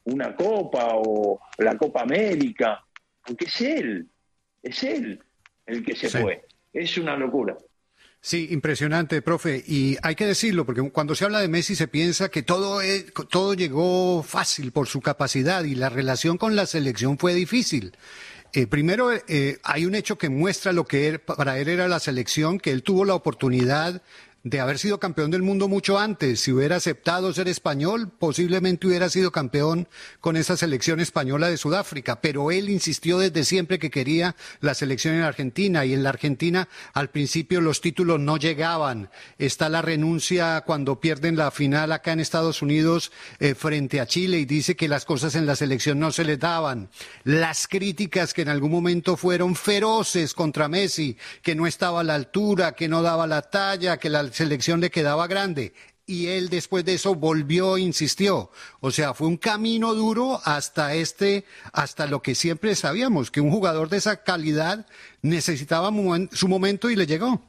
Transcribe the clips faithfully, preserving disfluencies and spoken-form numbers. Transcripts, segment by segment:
una Copa o la Copa América, porque es él, es él el que se sí. fue. Es una locura. Sí, impresionante, profe. Y hay que decirlo, porque cuando se habla de Messi se piensa que todo, es, todo llegó fácil por su capacidad y la relación con la selección fue difícil. Eh, primero, eh, hay un hecho que muestra lo que él, para él era la selección, que él tuvo la oportunidad de haber sido campeón del mundo mucho antes. Si hubiera aceptado ser español, posiblemente hubiera sido campeón con esa selección española de Sudáfrica, pero él insistió desde siempre que quería la selección en Argentina, y en la Argentina al principio los títulos no llegaban. Está la renuncia cuando pierden la final acá en Estados Unidos eh, frente a Chile, y dice que las cosas en la selección no se les daban. Las críticas que en algún momento fueron feroces contra Messi, que no estaba a la altura, que no daba la talla, que la selección le quedaba grande, y él después de eso volvió e insistió. O sea, fue un camino duro hasta este, hasta lo que siempre sabíamos, que un jugador de esa calidad necesitaba su momento y le llegó.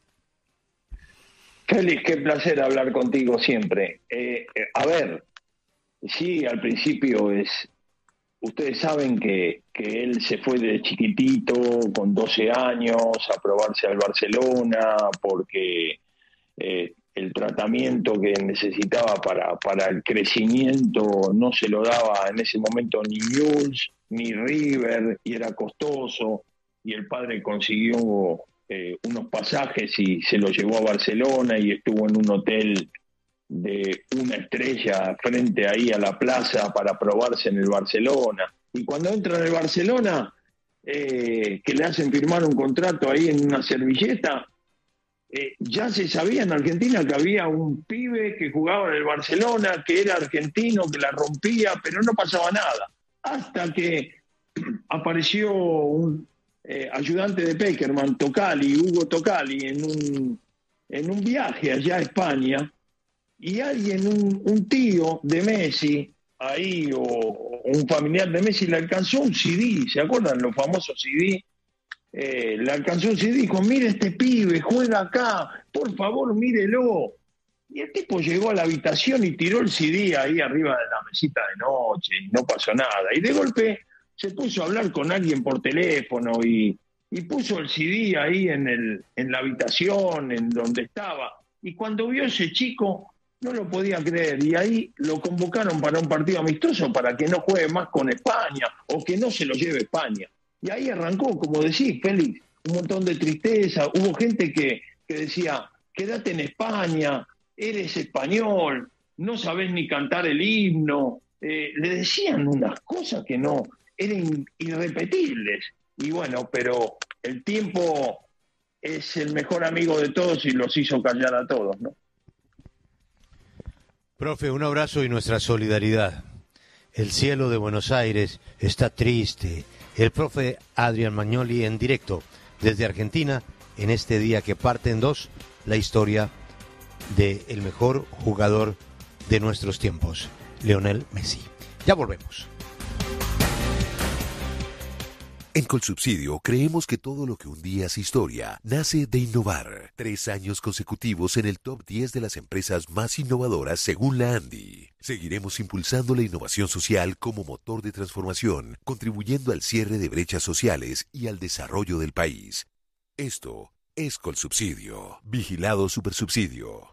Félix, qué placer hablar contigo siempre. Eh, eh, a ver, sí, al principio es, ustedes saben que, que él se fue de chiquitito, con doce años, a probarse al Barcelona, porque Eh, el tratamiento que necesitaba para, para el crecimiento no se lo daba en ese momento ni Newell's ni River, y era costoso, y el padre consiguió eh, unos pasajes y se lo llevó a Barcelona, y estuvo en un hotel de una estrella frente ahí a la plaza para probarse en el Barcelona. Y cuando entra en el Barcelona, eh, que le hacen firmar un contrato ahí en una servilleta, Eh, ya se sabía en Argentina que había un pibe que jugaba en el Barcelona, que era argentino, que la rompía, pero no pasaba nada. Hasta que apareció un eh, ayudante de Peckerman, Tocali, Hugo Tocali, en un, en un viaje allá a España, y alguien, un, un tío de Messi, ahí, o, o un familiar de Messi, le alcanzó un C D, ¿se acuerdan los famosos C D? Eh, le alcanzó un C D y dijo: mire este pibe, juega acá, por favor mírelo. Y el tipo llegó a la habitación y tiró el C D ahí arriba de la mesita de noche, y no pasó nada. Y de golpe se puso a hablar con alguien por teléfono y, y puso el C D ahí en, el, en la habitación, en donde estaba. Y cuando vio ese chico, no lo podía creer, y ahí lo convocaron para un partido amistoso para que no juegue más con España, o que no se lo lleve España. Y ahí arrancó, como decís, Félix, un montón de tristeza. Hubo gente que, que decía: quédate en España, eres español, no sabés ni cantar el himno. Eh, le decían unas cosas que no, eran irrepetibles. Y bueno, pero el tiempo es el mejor amigo de todos y los hizo callar a todos, ¿no? Profe, un abrazo y nuestra solidaridad. El cielo de Buenos Aires está triste. El profe Adrián Magnoli en directo desde Argentina, en este día que parte en dos la historia del mejor jugador de nuestros tiempos, Lionel Messi. Ya volvemos. En Colsubsidio creemos que todo lo que un día es historia nace de innovar. Tres años consecutivos en el top diez de las empresas más innovadoras según la ANDI. Seguiremos impulsando la innovación social como motor de transformación, contribuyendo al cierre de brechas sociales y al desarrollo del país. Esto es Colsubsidio. Vigilado Supersubsidio.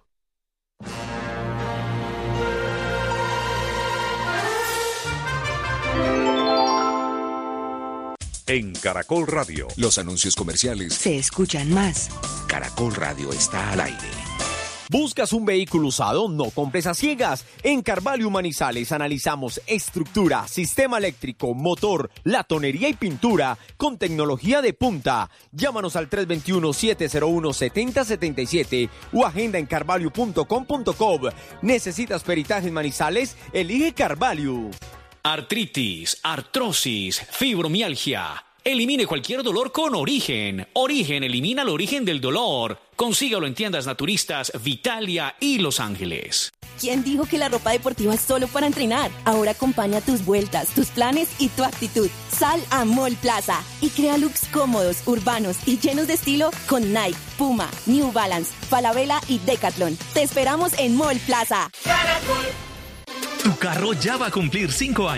En Caracol Radio, los anuncios comerciales se escuchan más. Caracol Radio está al aire. ¿Buscas un vehículo usado? No compres a ciegas. En Carvalho Manizales analizamos estructura, sistema eléctrico, motor, latonería y pintura con tecnología de punta. Llámanos al tres dos uno, siete cero uno, siete cero siete siete o agenda en carvalho punto com punto co. ¿Necesitas peritaje en Manizales? Elige Carvalho. Artritis, artrosis, fibromialgia. Elimine cualquier dolor con Origen. Origen elimina el origen del dolor. Consígalo en tiendas naturistas Vitalia y Los Ángeles. ¿Quién dijo que la ropa deportiva es solo para entrenar? Ahora acompaña tus vueltas, tus planes y tu actitud. Sal a Mall Plaza y crea looks cómodos, urbanos y llenos de estilo con Nike, Puma, New Balance, Falabella y Decathlon. Te esperamos en Mall Plaza. Tu carro ya va a cumplir cinco años.